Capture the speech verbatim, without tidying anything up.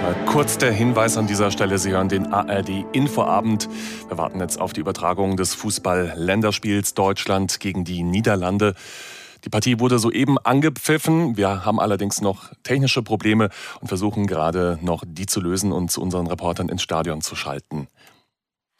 Kurz der Hinweis an dieser Stelle, Sie hören den A R D-Infoabend. Wir warten jetzt auf die Übertragung des Fußball-Länderspiels Deutschland gegen die Niederlande. Die Partie wurde soeben angepfiffen. Wir haben allerdings noch technische Probleme und versuchen gerade noch die zu lösen und zu unseren Reportern ins Stadion zu schalten.